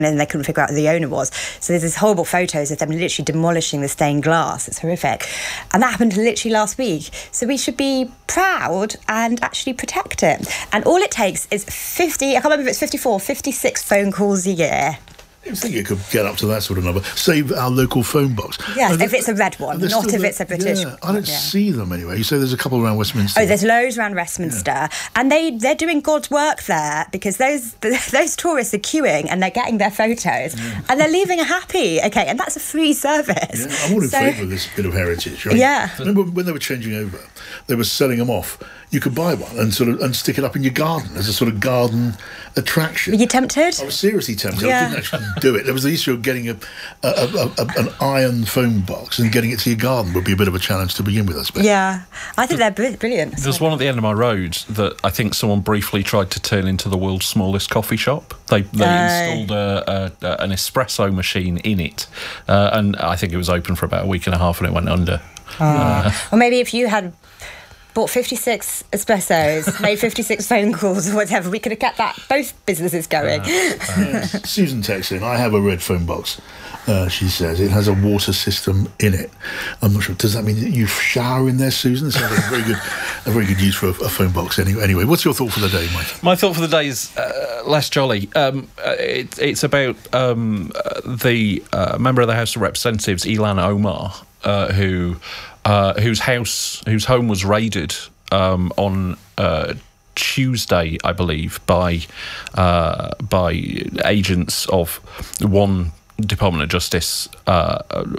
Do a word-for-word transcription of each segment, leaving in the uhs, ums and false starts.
and they couldn't figure out who the owner was. So there's this horrible photos of them literally demolishing the stained glass. It's horrific. And that happened literally last week. So we should be proud and actually protect it. And all it takes is fifty, I can't remember if it's fifty-four, fifty-six phone calls a year. I think you could get up to that sort of number. Save our local phone box. Yes, and if it's a red one, not if the, it's a British yeah, I don't yeah. see them anyway. You say there's a couple around Westminster. Oh, there's loads around Westminster. Yeah. And they, they're doing God's work there, because those those tourists are queuing and they're getting their photos yeah. and they're leaving happy. Okay, and that's a free service. Yeah, I'm all in so, favour of this bit of heritage. Right? Yeah. Remember when they were changing over, they were selling them off. You could buy one and sort of and stick it up in your garden as a sort of garden attraction. Were you tempted? I was seriously tempted. Yeah. I didn't actually do it. There was the issue of getting a, a, a, a an iron phone box and getting it to your garden would be a bit of a challenge to begin with, I suppose. Yeah, I think they're brilliant. There's so. one at the end of my road that I think someone briefly tried to turn into the world's smallest coffee shop. They, they uh, installed a, a, an espresso machine in it, uh, and I think it was open for about a week and a half and it went under. Oh. Uh, or maybe if you had bought fifty-six espressos, made fifty-six phone calls or whatever, we could have kept that both businesses going. Uh, uh, Susan texts in, I have a red phone box, uh, she says. It has a water system in it. I'm not sure. Does that mean that you shower in there, Susan? It sounds like a very good, a very good use for a, a phone box. Anyway, anyway, what's your thought for the day, Mike? My thought for the day is uh, less jolly. Um, uh, it, it's about um, uh, the uh, member of the House of Representatives, Ilhan Omar, uh, who... Uh, whose house, whose home was raided um, on uh, Tuesday, I believe, by uh, by agents of one Department of Justice uh,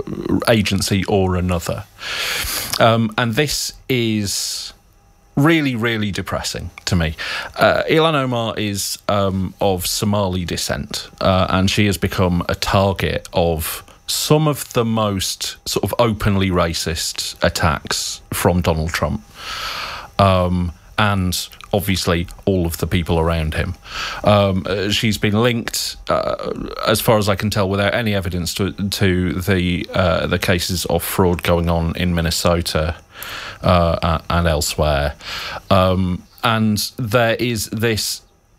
agency or another, um, and this is really, really depressing to me. Uh, Ilhan Omar is um, of Somali descent, uh, and she has become a target of some of the most sort of openly racist attacks from Donald Trump, um, and obviously all of the people around him. Um, uh, she's been linked, uh, as far as I can tell, without any evidence, to, to the uh, the cases of fraud going on in Minnesota uh, and elsewhere. Um, and there is this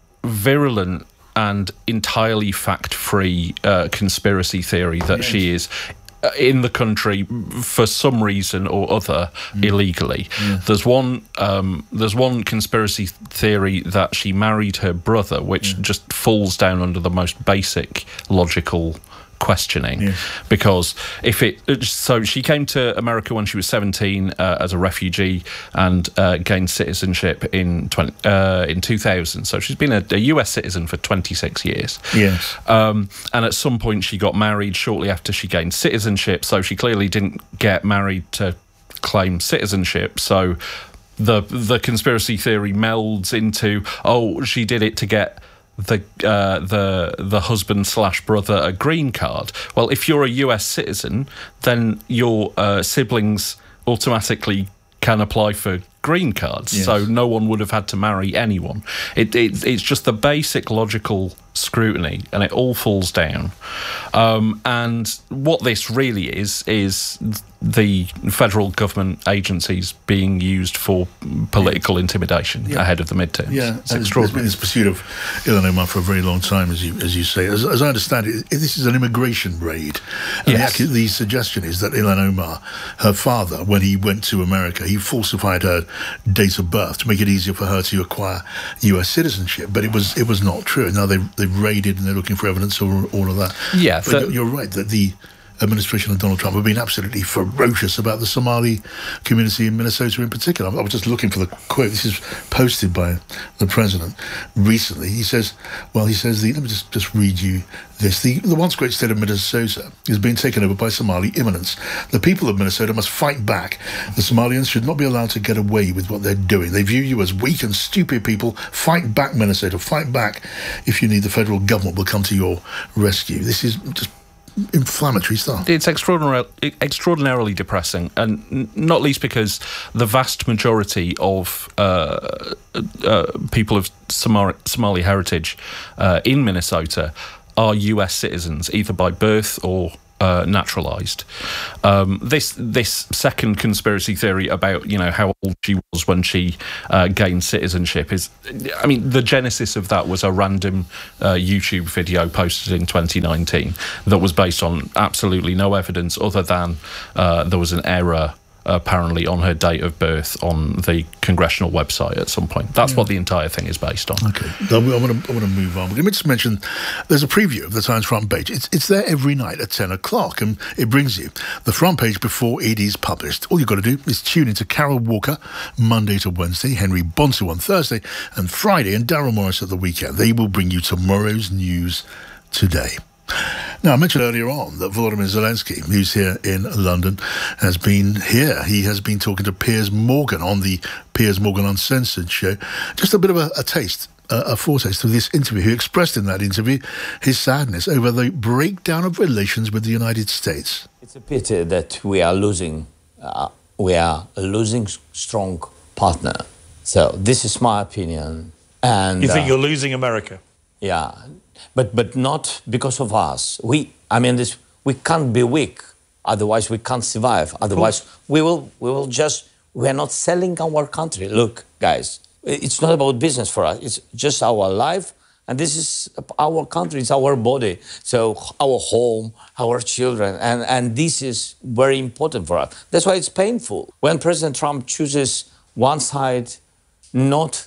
virulent and entirely fact-free uh, conspiracy theory that yes. she is in the country for some reason or other mm. illegally. Yeah. There's one um, there's one conspiracy theory that she married her brother, which yeah. just falls down under the most basic logical questioning, yes. because if it so she came to America when she was seventeen uh, as a refugee and uh, gained citizenship in twenty, uh, in two thousand. So she's been a, a U S citizen for twenty-six years. Yes, um, and at some point she got married shortly after she gained citizenship. So she clearly didn't get married to claim citizenship. So the the conspiracy theory melds into, oh, she did it to get the uh, the the husband slash brother a green card. Well, if you're a U S citizen, then your uh, siblings automatically can apply for green cards. Yes. So no one would have had to marry anyone. It, it it's just the basic logical scrutiny, and it all falls down. Um, and what this really is is the federal government agencies being used for political intimidation yeah. ahead of the midterms. Yeah, it's and extraordinary. There's been this pursuit of Ilhan Omar for a very long time, as you as you say. As, as I understand it, this is an immigration raid. And yes. the, the suggestion is that Ilhan Omar, her father, when he went to America, he falsified her date of birth to make it easier for her to acquire U S citizenship. But it was it was not true. Now they they've raided and they're looking for evidence or all of that. Yeah, but the, you're right that the administration of Donald Trump have been absolutely ferocious about the Somali community in Minnesota in particular. I was just looking for the quote. This is posted by the president recently. He says, well, he says, the, let me just, just read you this. The, the once great state of Minnesota is being taken over by Somali immigrants. The people of Minnesota must fight back. The Somalians should not be allowed to get away with what they're doing. They view you as weak and stupid people. Fight back, Minnesota. Fight back. If you need, the federal government will come to your rescue. This is just inflammatory stuff. It's extraordinarily, extraordinarily depressing, and n- not least because the vast majority of uh, uh, people of Somali, Somali heritage uh, in Minnesota are U S citizens, either by birth or Uh, naturalized. Um, this this second conspiracy theory about, you know, how old she was when she uh, gained citizenship is, I mean, the genesis of that was a random uh, YouTube video posted in twenty nineteen that was based on absolutely no evidence other than uh, there was an error apparently on her date of birth on the congressional website at some point. That's yeah. what the entire thing is based on. Okay, I want to move on. Let me just mention, there's a preview of the Times front page. It's, it's there every night at ten o'clock, and it brings you the front page before it is published. All you've got to do is tune into Carol Walker Monday to Wednesday, Henry Bonsu on Thursday, and Friday, and Daryl Morris at the weekend. They will bring you tomorrow's news today. Now, I mentioned earlier on that Volodymyr Zelensky, who's here in London, has been here. He has been talking to Piers Morgan on the Piers Morgan Uncensored show. Just a bit of a, a taste, a, a foretaste of this interview. He expressed in that interview his sadness over the breakdown of relations with the United States. It's a pity that we are losing, uh, we are a losing strong partner. So this is my opinion. And you think uh, you're losing America? Yeah. But but not because of us. We, I mean, this we can't be weak. Otherwise, we can't survive. Otherwise, we will we will just we are not selling our country. Look, guys, it's not about business for us. It's just our life, and this is our country. It's our body. So our home, our children, and and this is very important for us. That's why it's painful when President Trump chooses one side, not.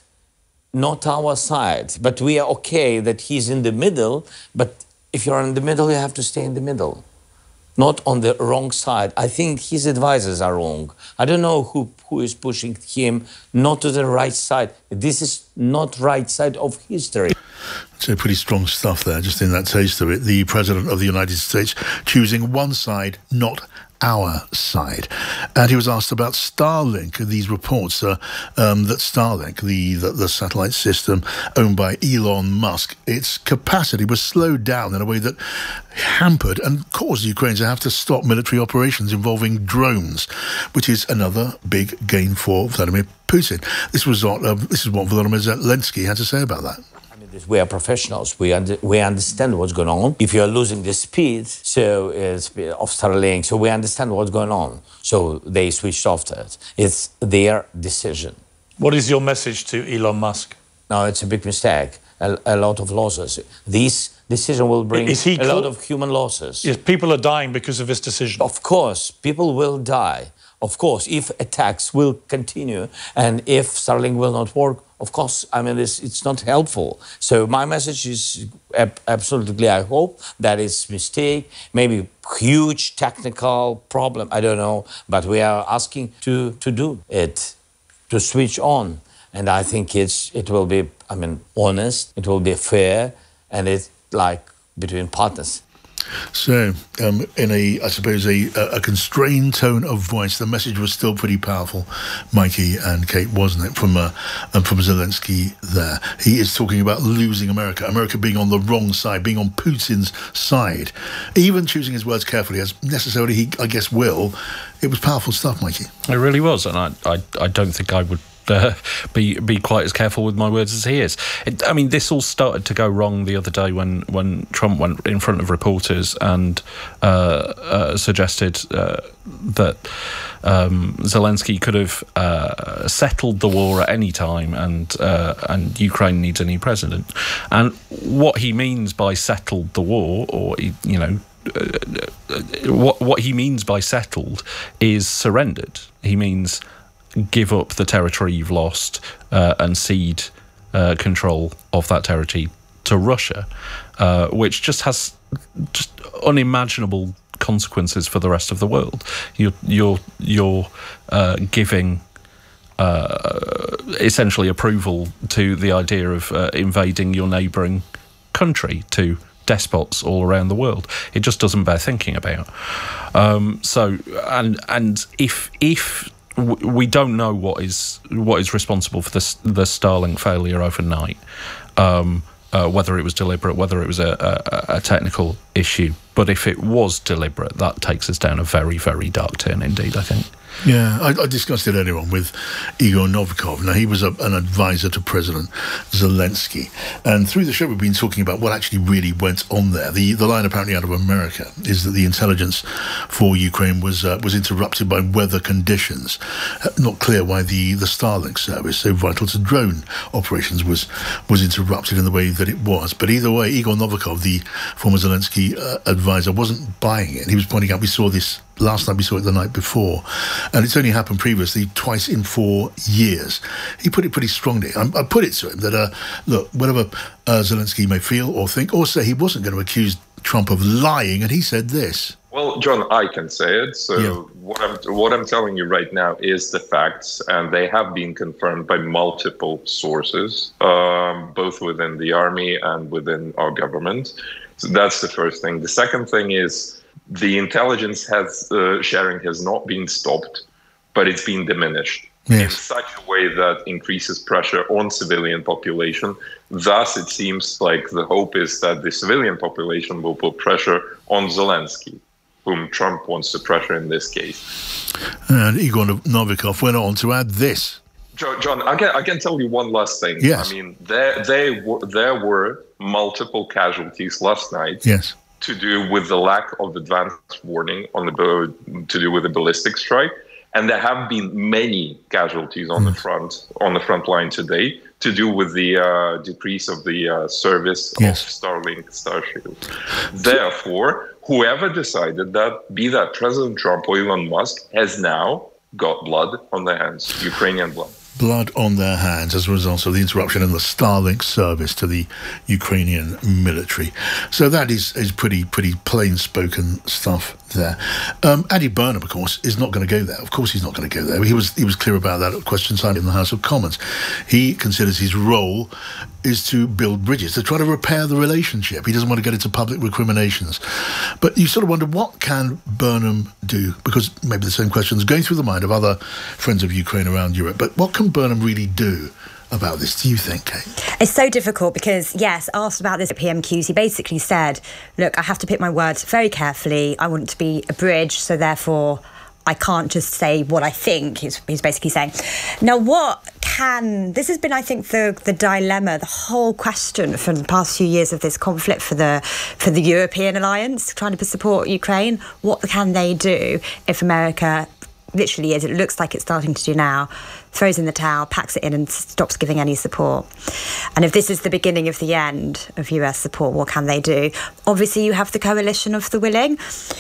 Not our side, but we are okay that he's in the middle. But if you're in the middle, you have to stay in the middle, not on the wrong side. I think his advisors are wrong. I don't know who, who is pushing him not to the right side. This is not right side of history. So pretty strong stuff there, just in that taste of it. The President of the United States choosing one side, not our side. And he was asked about Starlink, these reports uh, um, that Starlink, the, the, the satellite system owned by Elon Musk, its capacity was slowed down in a way that hampered and caused Ukraine to have to stop military operations involving drones, which is another big gain for Vladimir Putin. This was what, uh, this is what Volodymyr Zelensky had to say about that. We are professionals. We under, we understand what's going on. If you are losing the speed, so it's of Starlink, so we understand what's going on. So they switched off that. It's their decision. What is your message to Elon Musk? No, it's a big mistake. A, a lot of losses. This decision will bring is he a lot of human losses. Yes, people are dying because of this decision. Of course, people will die. Of course, if attacks will continue and if Starlink will not work, of course, I mean, it's, it's not helpful. So my message is ab absolutely, I hope that it's a mistake, maybe huge technical problem, I don't know, but we are asking to, to do it, to switch on. And I think it's, it will be, I mean, honest, it will be fair, and it's like between partners. So, um, in a, I suppose, a, a constrained tone of voice, the message was still pretty powerful, Mikey and Kate, wasn't it, from uh, um, from Zelensky there. He is talking about losing America, America being on the wrong side, being on Putin's side. Even choosing his words carefully, as necessarily he, I guess, will. It was powerful stuff, Mikey. It really was, and I, I, I don't think I would Uh, be be quite as careful with my words as he is. It, I mean, this all started to go wrong the other day when, when Trump went in front of reporters and uh, uh, suggested uh, that um, Zelensky could have uh, settled the war at any time, and uh, and Ukraine needs a new president. And what he means by settled the war, or you know. Uh, what what he means by settled is surrendered. He means give up the territory you've lost uh, and cede uh, control of that territory to Russia, uh, which just has just unimaginable consequences for the rest of the world. You're you're you're uh, giving uh, essentially approval to the idea of uh, invading your neighbouring country to despots all around the world. It just doesn't bear thinking about. Um, so and and if if we don't know what is what is responsible for this, the Starlink failure overnight, um, uh, whether it was deliberate, whether it was a, a, a technical issue. But if it was deliberate, that takes us down a very, very dark turn indeed, I think. Yeah, I, I discussed it earlier on with Igor Novikov. Now, he was a, an advisor to President Zelensky. And through the show, we've been talking about what actually really went on there. The the line apparently out of America is that the intelligence for Ukraine was uh, was interrupted by weather conditions. Uh, not clear why the, the Starlink service, so vital to drone operations, was was interrupted in the way that it was. But either way, Igor Novikov, the former Zelensky uh, advisor, wasn't buying it. He was pointing out, we saw this last night, we saw it the night before, and it's only happened previously twice in four years. He put it pretty strongly. I, I put it to him that, uh, look, whatever uh, Zelensky may feel or think or say, he wasn't going to accuse Trump of lying, and he said this. Well, John, I can say it. So Yeah. what I'm what I'm telling you right now is the facts, and they have been confirmed by multiple sources, um, both within the army and within our government. So that's the first thing. The second thing is the intelligence has uh, sharing has not been stopped, but it's been diminished in Yes. such a way that increases pressure on civilian population. Thus, it seems like the hope is that the civilian population will put pressure on Zelensky, whom Trump wants to pressure in this case. And Igor Novikov went on to add this. Jo- John, I can, I can tell you one last thing. Yes. I mean, there, they w- there were multiple casualties last night Yes. to do with the lack of advance warning on the bo- to do with the ballistic strike. And there have been many casualties on the front on the front line today to do with the uh, decrease of the uh, service Yes. of Starlink Starshield. Therefore, whoever decided that, be that President Trump or Elon Musk, has now got blood on their hands, Ukrainian blood. Blood on their hands as a result of the interruption in the Starlink service to the Ukrainian military. So that is, is pretty pretty plain-spoken stuff there. Um, Andy Burnham, of course, is not going to go there. Of course he's not going to go there. He was he was clear about that at question time in the House of Commons. He considers his role is to build bridges, to try to repair the relationship. He doesn't want to get into public recriminations. But you sort of wonder, what can Burnham do? Because maybe the same question is going through the mind of other friends of Ukraine around Europe. But what can Burnham really do about this, do you think, Kate? It's so difficult because, yes, asked about this at P M Qs, he basically said, look, I have to pick my words very carefully. I want it to be a bridge, so therefore I can't just say what I think, he's, he's basically saying. Now, what can... This has been, I think, the, the dilemma, the whole question for the past few years of this conflict for the for the European alliance, trying to support Ukraine. What can they do if America, literally, as it looks like it's starting to do now, throws in the towel, packs it in and stops giving any support? And if this is the beginning of the end of U S support, what can they do? Obviously, you have the coalition of the willing.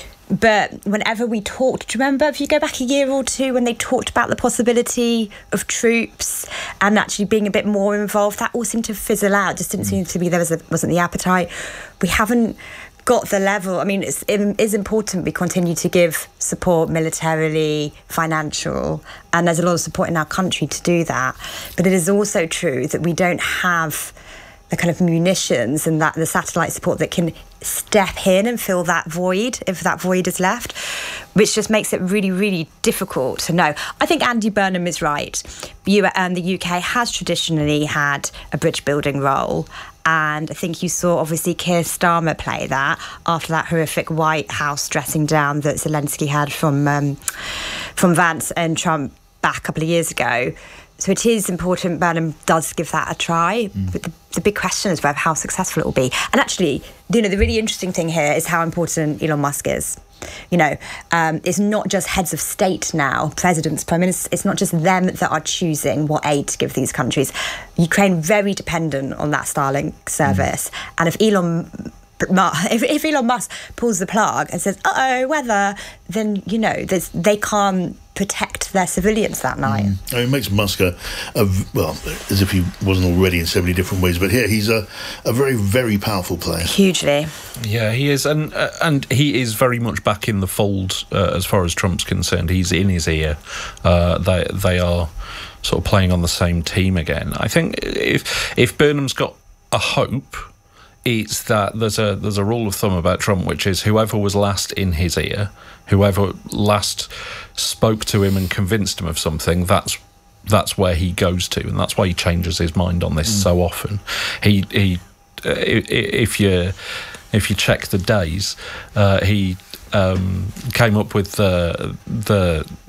But whenever we talked, do you remember, if you go back a year or two, when they talked about the possibility of troops and actually being a bit more involved, that all seemed to fizzle out. Just didn't seem to be, there was a, wasn't the appetite. We haven't got the level. I mean, it's, it is important we continue to give support militarily, financial, and there's a lot of support in our country to do that. But it is also true that we don't have the kind of munitions and that the satellite support that can step in and fill that void, if that void is left, which just makes it really, really difficult to know. I think Andy Burnham is right. You and the U K has traditionally had a bridge building role. And I think you saw, obviously, Keir Starmer play that after that horrific White House dressing down that Zelensky had from um, from Vance and Trump back a couple of years ago. So it is important Burnham does give that a try. Mm. But the, the big question is whether how successful it will be. And actually, you know, the really interesting thing here is how important Elon Musk is. You know, um, it's not just heads of state now, presidents, prime ministers, it's not just them that are choosing what aid to give these countries. Ukraine very dependent on that Starlink service. Mm. And if Elon... If, if Elon Musk pulls the plug and says, uh-oh, weather, then, you know, they can't protect their civilians that night. Mm. I mean, it makes Musk a, a, well, as if he wasn't already in so many different ways, but here he's a, a very, very powerful player. Hugely. Yeah, he is, and uh, and he is very much back in the fold uh, as far as Trump's concerned. He's in his ear. Uh, they, they are sort of playing on the same team again. I think if if Burnham's got a hope, it's that there's a there's a rule of thumb about Trump, which is whoever was last in his ear, whoever last spoke to him and convinced him of something, that's that's where he goes to, and that's why he changes his mind on this mm. so often. He he, uh, if you if you check the days, uh, he um, came up with the the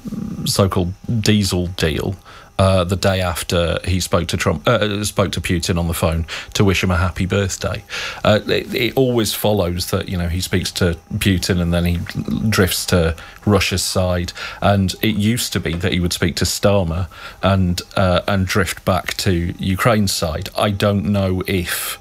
so-called diesel deal uh, the day after he spoke to Trump, uh, spoke to Putin on the phone to wish him a happy birthday. Uh, it, it always follows that, you know, he speaks to Putin and then he drifts to Russia's side. And it used to be that he would speak to Starmer and uh, and drift back to Ukraine's side. I don't know if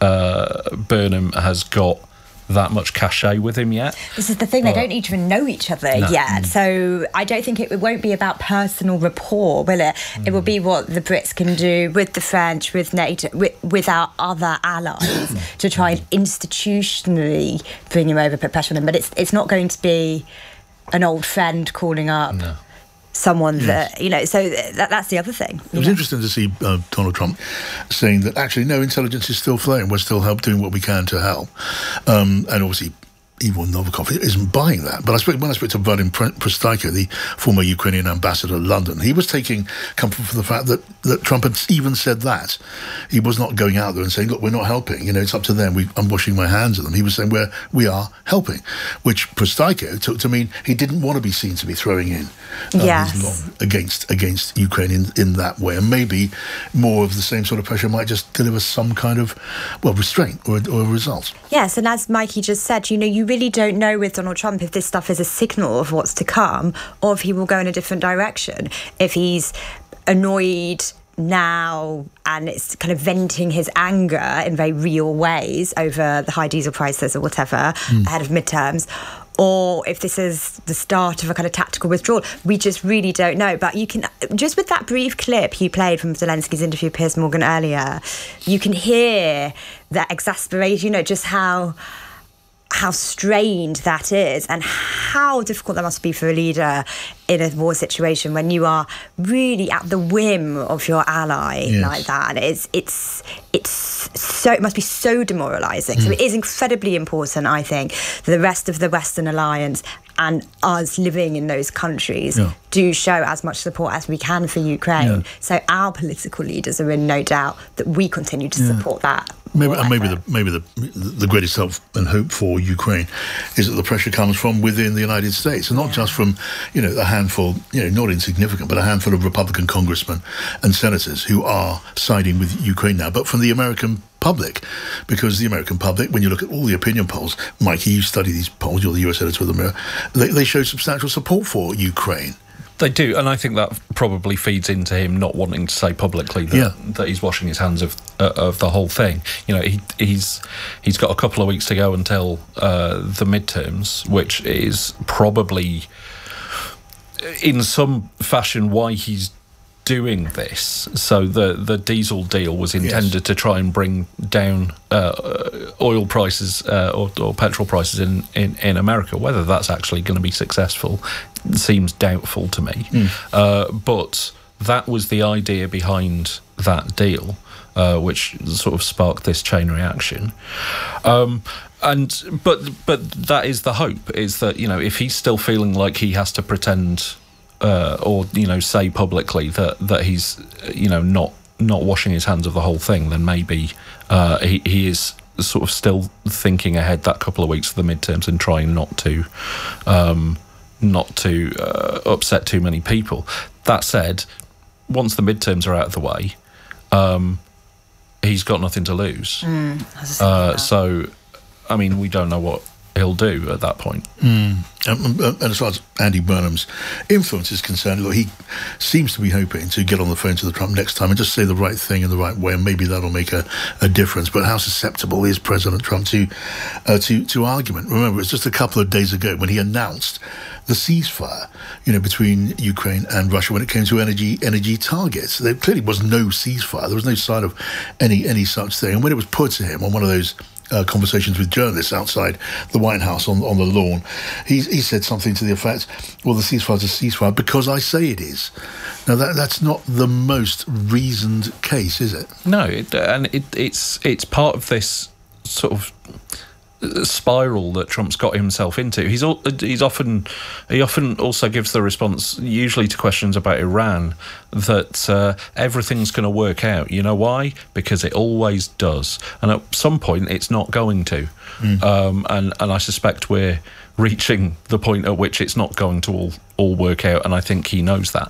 uh, Burnham has got that much cachet with him yet. This is the thing, they don't even know each other No. yet. So I don't think it, it won't be about personal rapport, will it? Mm. It will be what the Brits can do with the French, with NATO, with, with our other allies to try and institutionally bring him over, put pressure on him. But it's it's not going to be an old friend calling up No. someone Yes. that, you know, so that, that's the other thing. It was interesting to see uh, Donald Trump saying that actually no, intelligence is still flowing. We're still help doing what we can to help. Um, and obviously, Igor Novikov isn't buying that. But I spoke, when I spoke to Vadim Prystaiko, the former Ukrainian ambassador to London, he was taking comfort from the fact that, that Trump had even said that. He was not going out there and saying, look, we're not helping. You know, it's up to them. We, I'm washing my hands of them. He was saying, we're, we are helping, which Prystaiko took to mean he didn't want to be seen to be throwing in um, Yes. his long against, against Ukraine in, in that way. And maybe more of the same sort of pressure might just deliver some kind of, well, restraint or, or a result. Yes, and as Mikey just said, you know, you really don't know with Donald Trump if this stuff is a signal of what's to come or if he will go in a different direction. If he's annoyed now and it's kind of venting his anger in very real ways over the high diesel prices or whatever mm. ahead of midterms, or if this is the start of a kind of tactical withdrawal. We just really don't know. But you can, just with that brief clip you played from Zelensky's interview with Piers Morgan earlier, you can hear that exasperation, you know, just how how strained that is and how difficult that must be for a leader in a war situation when you are really at the whim of your ally yes. like that. It's it's it's so it must be so demoralising. Mm. So it is incredibly important, I think, that the rest of the Western Alliance and us living in those countries yeah. do show as much support as we can for Ukraine. Yeah. So our political leaders are in no doubt that we continue to Yeah. support that. Maybe, more and maybe effort. the maybe the the greatest hope and hope for Ukraine is that the pressure comes from within the United States, and not Yeah. just from, you know, a handful, you know, not insignificant, but a handful of Republican congressmen and senators who are siding with Ukraine now, but from the American public, because the American public, when you look at all the opinion polls, Mikey, you study these polls, you're the U S editor of the Mirror, they, they show substantial support for Ukraine. They do, and I think that probably feeds into him not wanting to say publicly that, Yeah. that he's washing his hands of uh, of the whole thing. You know, he, he's he's got a couple of weeks to go until uh, the midterms, which is probably, in some fashion, why he's doing this. So the the diesel deal was intended Yes. to try and bring down uh, oil prices uh, or, or petrol prices in, in, in America. Whether that's actually going to be successful seems doubtful to me. Mm. Uh, but that was the idea behind that deal, uh, which sort of sparked this chain reaction. Um, and but but that is the hope, is that, you know, if he's still feeling like he has to pretend uh, or, you know, say publicly that that he's, you know, not not washing his hands of the whole thing, then maybe uh, he he is sort of still thinking ahead that couple of weeks of the midterms and trying not to. Um, not to uh, upset too many people. That said, once the midterms are out of the way, um, he's got nothing to lose. Mm, I was just thinking Uh, that. so, I mean, we don't know what he'll do at that point. Mm. Um, and as far as Andy Burnham's influence is concerned, look, he seems to be hoping to get on the phone to the Trump next time and just say the right thing in the right way, and maybe that'll make a, a difference. But how susceptible is President Trump to, uh, to to argument? Remember, it's just a couple of days ago when he announced the ceasefire, you know, between Ukraine and Russia when it came to energy energy targets. There clearly was no ceasefire. There was no sign of any any such thing. And when it was put to him on one of those Uh, conversations with journalists outside the White House on on the lawn, he he said something to the effect, well, the ceasefire's a ceasefire because I say it is. Now, that that's not the most reasoned case, is it? No, it, and it, it's it's part of this sort of spiral that Trump's got himself into. He's al- he's often he often also gives the response, usually to questions about Iran, that uh, everything's going to work out. You know why? Because it always does, and at some point it's not going to. Mm. Um, and and I suspect we're reaching the point at which it's not going to all all work out, and I think he knows that.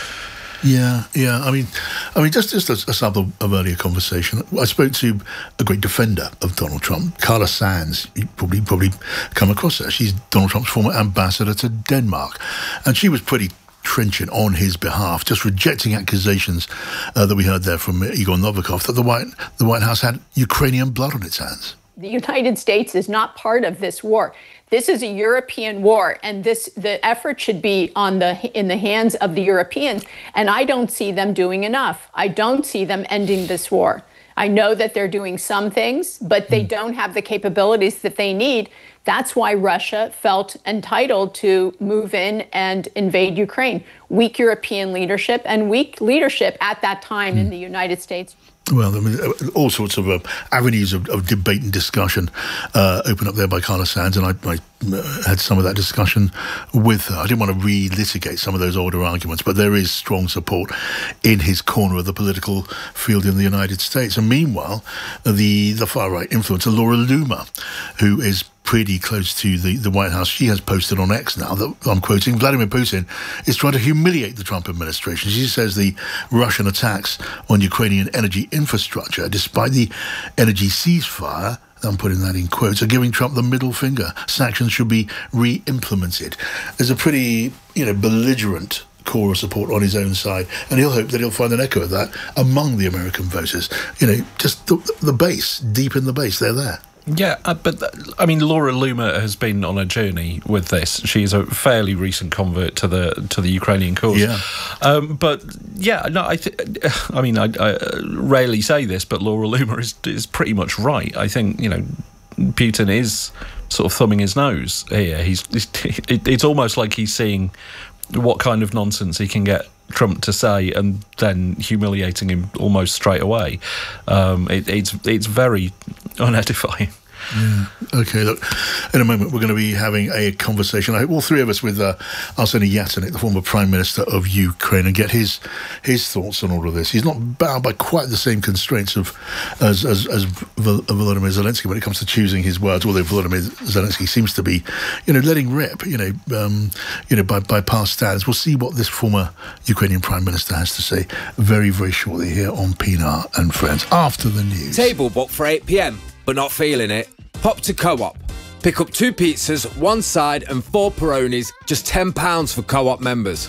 Yeah, yeah. I mean, I mean, just just a, a sample of earlier conversation. I spoke to a great defender of Donald Trump, Carla Sands. You probably probably come across her. She's Donald Trump's former ambassador to Denmark, and she was pretty trenchant on his behalf, just rejecting accusations uh, that we heard there from Igor Novikov that the White the White House had Ukrainian blood on its hands. The United States is not part of this war. This is a European war, and this the effort should be on the in the hands of the Europeans. And I don't see them doing enough. I don't see them ending this war. I know that they're doing some things, but they don't have the capabilities that they need. That's why Russia felt entitled to move in and invade Ukraine. Weak European leadership and weak leadership at that time mm. in the United States. Well, I mean, all sorts of uh, avenues of, of debate and discussion uh, open up there by Carla Sands, and I, I uh, had some of that discussion with her. I didn't want to re-litigate some of those older arguments, but there is strong support in his corner of the political field in the United States. And meanwhile, the, the far-right influencer Laura Loomer, who is pretty close to the, the White House, she has posted on X now that, I'm quoting, Vladimir Putin is trying to humiliate the Trump administration. She says the Russian attacks on Ukrainian energy infrastructure, despite the energy ceasefire, I'm putting that in quotes, are giving Trump the middle finger. Sanctions should be re-implemented. There's a pretty, you know, belligerent core of support on his own side, and he'll hope that he'll find an echo of that among the American voters. You know, just the, the base, deep in the base, they're there. Yeah, uh, but uh, I mean, Laura Loomer has been on a journey with this. She's a fairly recent convert to the to the Ukrainian cause. Yeah. Um, but yeah, no, I th- I mean, I, I rarely say this, but Laura Loomer is is pretty much right. I think, you know, Putin is sort of thumbing his nose here. He's, he's it, it's almost like he's seeing what kind of nonsense he can get Trump to say, and then humiliating him almost straight away. Um, it, it's it's very unedifying. Yeah. Okay, look, in a moment we're going to be having a conversation, I hope all three of us, with uh, Arseniy Yatsenyuk, the former Prime Minister of Ukraine, and get his his thoughts on all of this. He's not bound by quite the same constraints of as as, as Volodymyr Zelensky when it comes to choosing his words, although Volodymyr Zelensky seems to be, you know, letting rip, you know, um, you know, by, by past standards. We'll see what this former Ukrainian Prime Minister has to say very, very shortly here on Pinar and Friends, after the news. Table booked for eight p.m, but not feeling it? Pop to Co-op. Pick up two pizzas, one side and four Peronis, just ten pounds for Co-op members.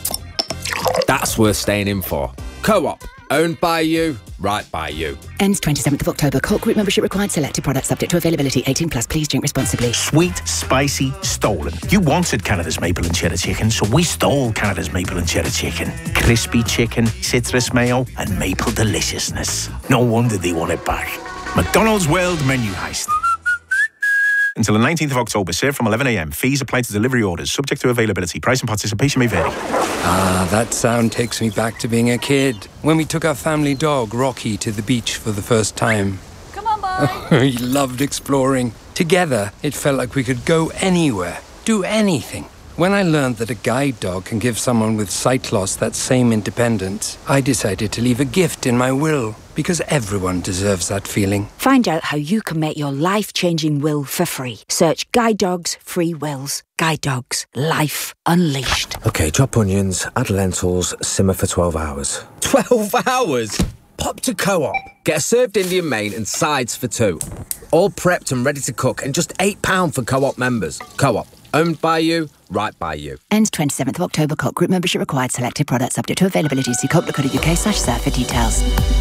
That's worth staying in for. Co-op, owned by you, right by you. Ends twenty-seventh of October. Co-op group membership required. Selected products subject to availability. eighteen plus. Please drink responsibly. Sweet, spicy, stolen. You wanted Canada's maple and cheddar chicken, so we stole Canada's maple and cheddar chicken. Crispy chicken, citrus mayo and maple deliciousness. No wonder they want it back. McDonald's World Menu Heist. Until the nineteenth of October, served from eleven a.m. Fees apply to delivery orders, subject to availability. Price and participation may vary. Ah, that sound takes me back to being a kid, when we took our family dog, Rocky, to the beach for the first time. Come on, boy! He loved exploring. Together, it felt like we could go anywhere, do anything. When I learned that a guide dog can give someone with sight loss that same independence, I decided to leave a gift in my will, because everyone deserves that feeling. Find out how you can make your life-changing will for free. Search Guide Dogs Free Wills. Guide Dogs. Life Unleashed. OK, chop onions, add lentils, simmer for twelve hours. twelve hours? Pop to Co-op. Get a served Indian main and sides for two. All prepped and ready to cook, and just eight pounds for Co-op members. Co-op. Owned by you, right by you. Ends twenty-seventh of October. Co-op group membership required. Selected products subject to availability. See coop dot co dot uk slash serve for details.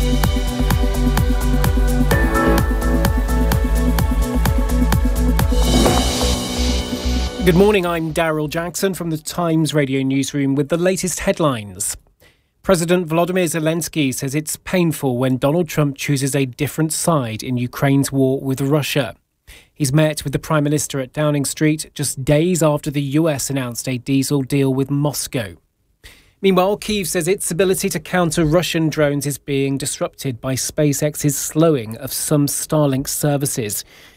Good morning, I'm Daryl Jackson from the Times Radio newsroom with the latest headlines. President Volodymyr Zelensky says it's painful when Donald Trump chooses a different side in Ukraine's war with Russia. He's met with the Prime Minister at Downing Street just days after the U S announced a diesel deal with Moscow. Meanwhile, Kyiv says its ability to counter Russian drones is being disrupted by SpaceX's slowing of some Starlink services.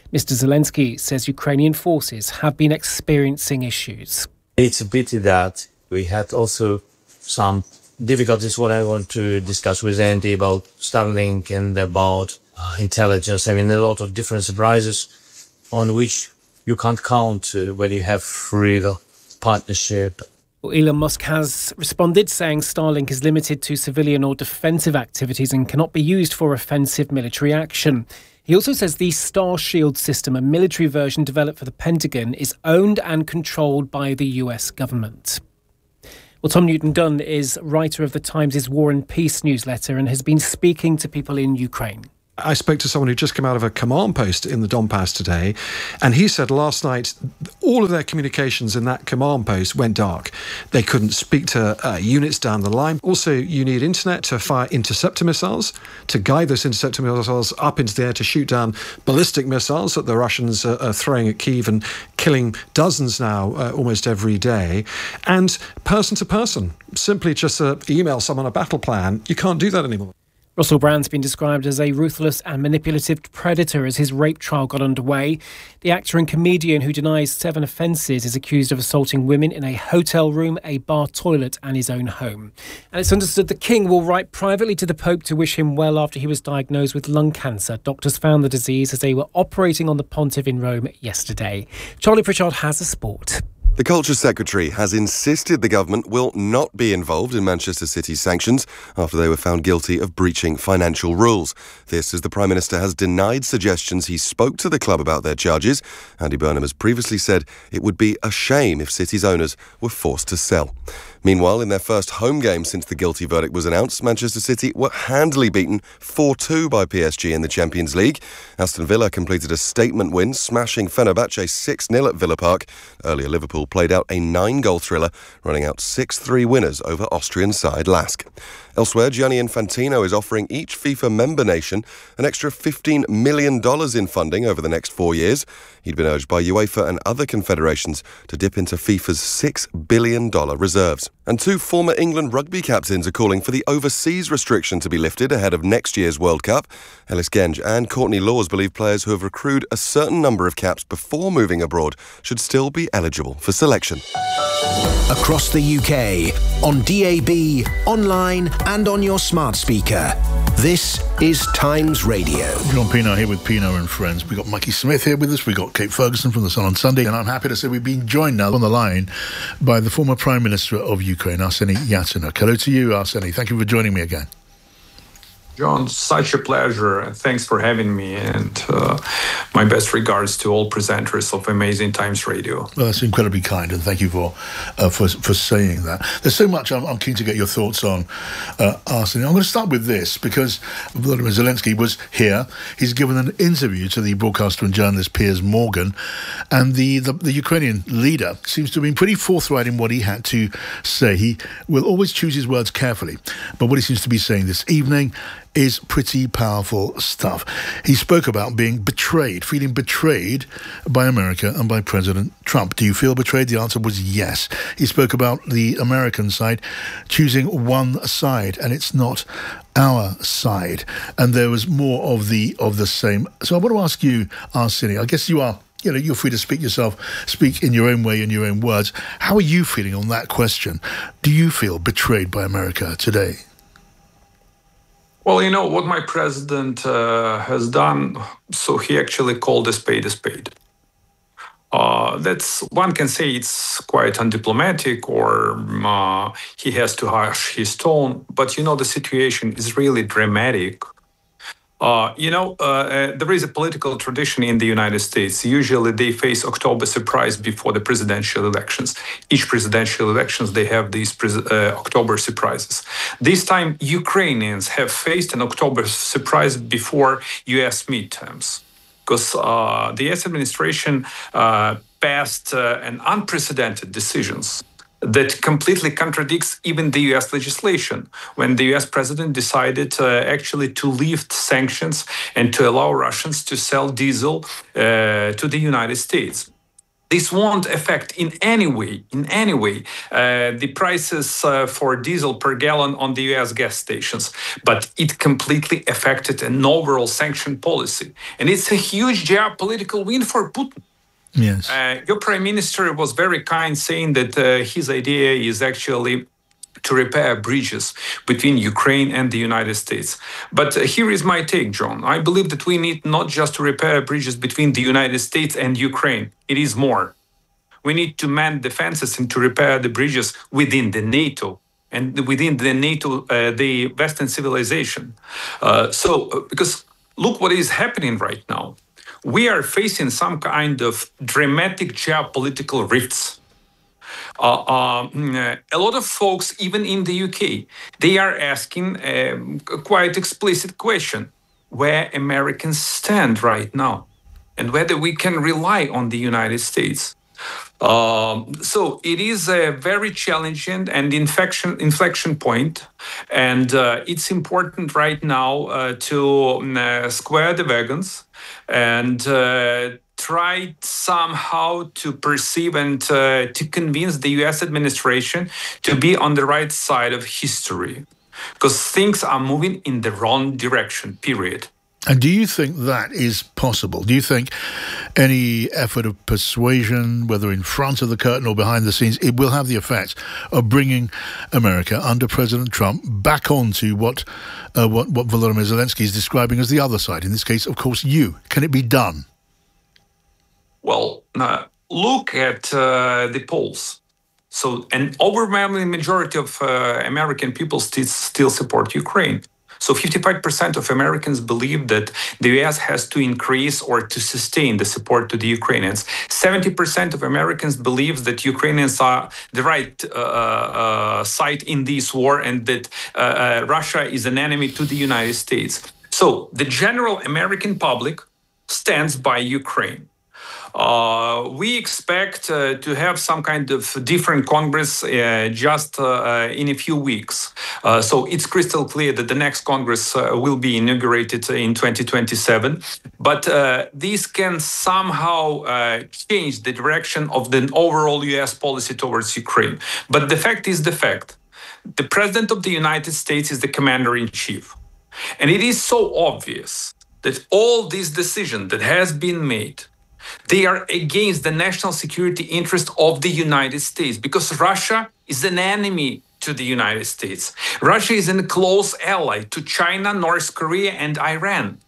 Mister Zelensky says Ukrainian forces have been experiencing issues. It's a pity that we had also some difficulties, what I want to discuss with Andy about Starlink and about uh, intelligence. I mean, a lot of different surprises on which you can't count uh, when you have real partnership. Well, Elon Musk has responded, saying Starlink is limited to civilian or defensive activities and cannot be used for offensive military action. He also says the Starshield system, a military version developed for the Pentagon, is owned and controlled by the U S government. Well, Tom Newton-Dunn is writer of the Times' War and Peace newsletter and has been speaking to people in Ukraine. I spoke to someone who just came out of a command post in the Donbass today, and he said last night all of their communications in that command post went dark. They couldn't speak to uh, units down the line. Also, you need internet to fire interceptor missiles, to guide those interceptor missiles up into the air to shoot down ballistic missiles that the Russians are, are throwing at Kyiv and killing dozens now uh, almost every day. And person to person, simply just uh, email someone a battle plan. You can't do that anymore. Russell Brand's been described as a ruthless and manipulative predator as his rape trial got underway. The actor and comedian, who denies seven offences, is accused of assaulting women in a hotel room, a bar toilet and his own home. And it's understood the King will write privately to the Pope to wish him well after he was diagnosed with lung cancer. Doctors found the disease as they were operating on the Pontiff in Rome yesterday. Charlie Pritchard has a sport. The Culture Secretary has insisted the government will not be involved in Manchester City's sanctions after they were found guilty of breaching financial rules. This as the Prime Minister has denied suggestions he spoke to the club about their charges. Andy Burnham has previously said it would be a shame if City's owners were forced to sell. Meanwhile, in their first home game since the guilty verdict was announced, Manchester City were handily beaten four two by P S G in the Champions League. Aston Villa completed a statement win, smashing Fenerbahce six nil at Villa Park. Earlier, Liverpool played out a nine-goal thriller, running out six three winners over Austrian side Lask. Elsewhere, Gianni Infantino is offering each FIFA member nation an extra fifteen million dollars in funding over the next four years. He'd been urged by UEFA and other confederations to dip into FIFA's six billion dollars reserves. And two former England rugby captains are calling for the overseas restriction to be lifted ahead of next year's World Cup. Ellis Genge and Courtney Laws believe players who have accrued a certain number of caps before moving abroad should still be eligible for selection. Across the U K, on D A B, online and on your smart speaker. This is Times Radio. John Pino here with Pino and Friends. We've got Mikey Smith here with us. We've got Kate Ferguson from The Sun on Sunday. And I'm happy to say we've been joined now on the line by the former Prime Minister of Ukraine, Arseny Yatsenyuk. Hello to you, Arseny. Thank you for joining me again. John, such a pleasure. Thanks for having me, and uh, my best regards to all presenters of Amazing Times Radio. Well, that's incredibly kind, and thank you for uh, for for saying that. There's so much I'm, I'm keen to get your thoughts on, uh, Arseny. I'm going to start with this, because Volodymyr Zelensky was here. He's given an interview to the broadcaster and journalist Piers Morgan, and the, the, the Ukrainian leader seems to have been pretty forthright in what he had to say. He will always choose his words carefully, but what he seems to be saying this evening is pretty powerful stuff. He spoke about being betrayed, feeling betrayed by America and by President Trump. Do you feel betrayed? The answer was yes. He spoke about the American side choosing one side, and it's not our side. And there was more of the of the same. So I want to ask you, Arseny, I guess you are You know, you're free to speak yourself, speak in your own way, in your own words. How are you feeling on that question? Do you feel betrayed by America today? Well, you know, what my president uh, has done, so he actually called a spade a spade. Uh, that's, one can say it's quite undiplomatic, or uh, he has to hush his tone, but you know, the situation is really dramatic. Uh, you know, uh, uh, there is a political tradition in the United States. Usually they face October surprise before the presidential elections. Each presidential elections, they have these pres- uh, October surprises. This time, Ukrainians have faced an October surprise before U S midterms, because uh, the U S administration uh, passed uh, an unprecedented decisions that completely contradicts even the U S legislation, when the U S president decided uh, actually to lift sanctions and to allow Russians to sell diesel uh, to the United States. This won't affect in any way, in any way, uh, the prices uh, for diesel per gallon on the U S gas stations. But it completely affected an overall sanction policy. And it's a huge geopolitical win for Putin. Yes. Uh, your prime minister was very kind, saying that uh, his idea is actually to repair bridges between Ukraine and the United States. But uh, here is my take, John. I believe that we need not just to repair bridges between the United States and Ukraine. It is more. We need to mend defenses and to repair the bridges within the NATO and within the NATO, uh, the Western civilization. Uh, so, uh, because look what is happening right now. We are facing some kind of dramatic geopolitical rifts. Uh, uh, a lot of folks, even in the U K, they are asking um, a quite explicit question, where Americans stand right now and whether we can rely on the United States. Um, so it is a very challenging and inflection, inflection point, and uh, it's important right now uh, to uh, square the wagons and uh, try somehow to perceive and uh, to convince the U S administration to be on the right side of history, because things are moving in the wrong direction, period. And do you think that is possible? Do you think any effort of persuasion, whether in front of the curtain or behind the scenes, it will have the effect of bringing America under President Trump back onto what uh, what, what Volodymyr Zelensky is describing as the other side? In this case, of course, you. Can it be done? Well, uh, look at uh, the polls. So an overwhelming majority of uh, American people st- still support Ukraine. So fifty-five percent of Americans believe that the U S has to increase or to sustain the support to the Ukrainians. seventy percent of Americans believe that Ukrainians are the right uh, uh, side in this war and that uh, uh, Russia is an enemy to the United States. So the general American public stands by Ukraine. Uh, we expect uh, to have some kind of different Congress uh, just uh, in a few weeks. Uh, so it's crystal clear that the next Congress uh, will be inaugurated in twenty twenty-seven. But uh, this can somehow uh, change the direction of the overall U S policy towards Ukraine. But the fact is the fact. The President of the United States is the commander-in-chief. And it is so obvious that all these decisions that has been made, they are against the national security interest of the United States, because Russia is an enemy to the United States. Russia is a close ally to China, North Korea, and Iran.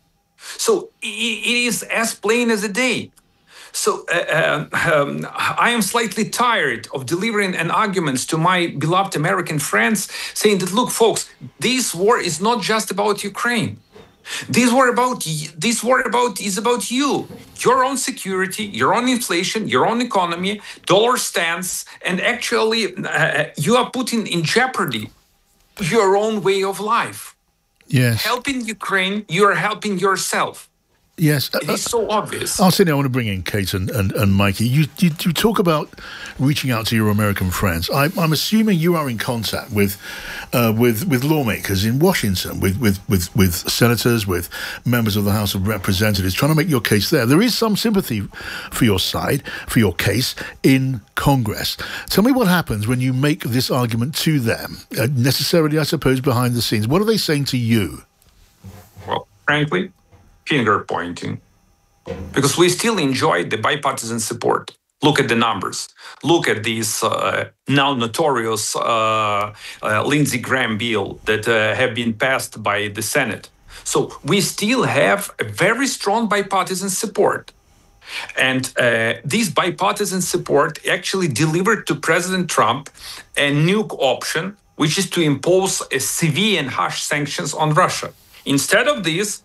So it is as plain as a day. So uh, um, I am slightly tired of delivering an arguments to my beloved American friends saying that, look, folks, this war is not just about Ukraine. This war about this war about is about you, your own security, your own inflation, your own economy, dollar stance, and actually uh, you are putting in jeopardy your own way of life. Yes. Helping Ukraine, you are helping yourself. Yes. It is so obvious. Arseny, I want to bring in Kate and, and, and Mikey. You, you you talk about reaching out to your American friends. I, I'm assuming you are in contact with uh, with with lawmakers in Washington, with, with, with, with senators, with members of the House of Representatives, trying to make your case there. There is some sympathy for your side, for your case in Congress. Tell me what happens when you make this argument to them, uh, necessarily, I suppose, behind the scenes. What are they saying to you? Well, frankly, finger pointing, because we still enjoy the bipartisan support. Look at the numbers. Look at these uh, now notorious uh, uh, Lindsey Graham bill that uh, have been passed by the Senate. So we still have a very strong bipartisan support. And uh, this bipartisan support actually delivered to President Trump a new option, which is to impose a severe and harsh sanctions on Russia. Instead of this,